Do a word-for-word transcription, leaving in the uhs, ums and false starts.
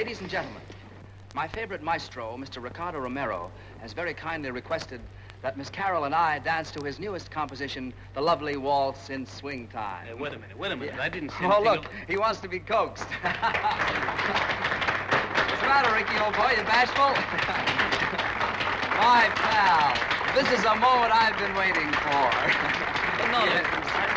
Ladies and gentlemen, my favorite maestro, Mister Ricardo Romero, has very kindly requested that Miss Carol and I dance to his newest composition, the lovely waltz in swing time. Hey, wait a minute, wait a minute. Yeah. I didn't see Oh, anything. look, he wants to be coaxed. What's the matter, Ricky, old boy? You bashful? My pal, this is a moment I've been waiting for. No, Yes.